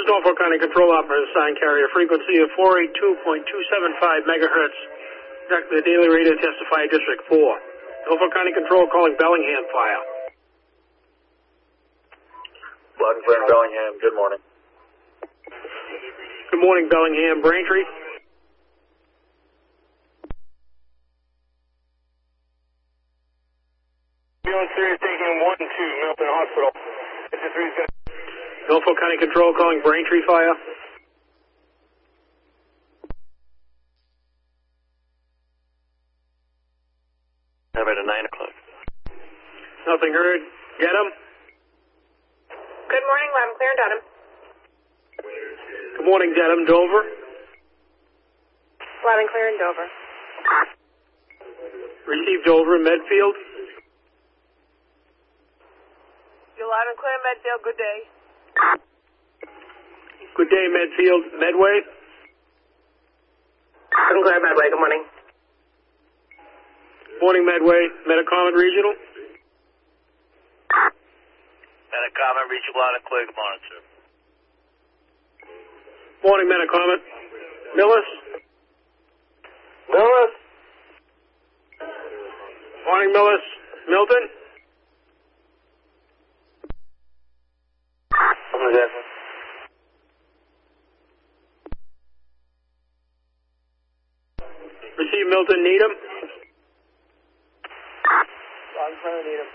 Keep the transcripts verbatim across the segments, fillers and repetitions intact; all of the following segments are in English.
is Norfolk County Control Operator, assigned carrier frequency of four eighty-two point two seven five megahertz. Direct the daily radio testify District four. Norfolk County Control calling Bellingham Fire. Loud and clear in Bellingham, good morning. Good morning, Bellingham. Braintree? Feeling serious, taking one to Milton Hospital. This is three gonna... Norfolk County Control calling Braintree Fire. How about at nine o'clock? Nothing heard. Dedham? Good morning, loud and clear in Dedham. Good morning, Dedham. Dover? Loud and clear in Dover. Receive Dover. Medfield? You're loud and clear in Medfield, good day. Good day, Medfield. Medway? Loud and clear Medway, good morning. Morning, Medway. Metacomet Regional? Metacomet, regional loud and clear, good morning, sir. Morning, Metacomet. Millis? Millis? Morning, Millis. Milton? Receive Milton. Needham? Loud and clear in Needham.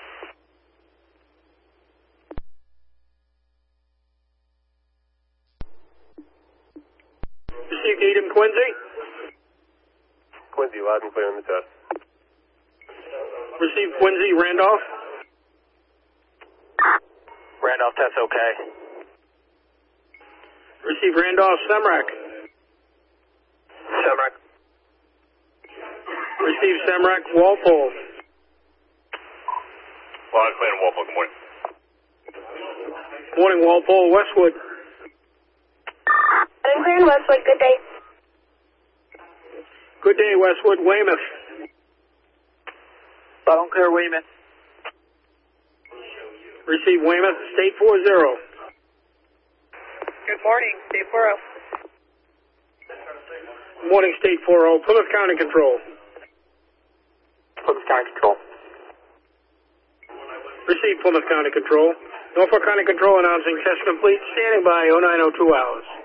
Receive Needham. Quincy? Quincy, loud and clear in the test. Receive Quincy. Randolph? Randolph, test okay. Receive Randolph. Semrak? Semrak. Receive Semrak. Walpole? Loud and clear in Walpole, good morning. Morning, Walpole. Westwood? Loud and clear in Westwood, good day. Good day, Westwood. Weymouth? Loud and clear, Weymouth. Receive Weymouth. State four zero. Good morning, State four oh. Morning, State four oh. Plymouth County Control. Plymouth County Control. Receive Plymouth County Control. Norfolk County Control announcing test complete. Standing by oh nine oh two hours.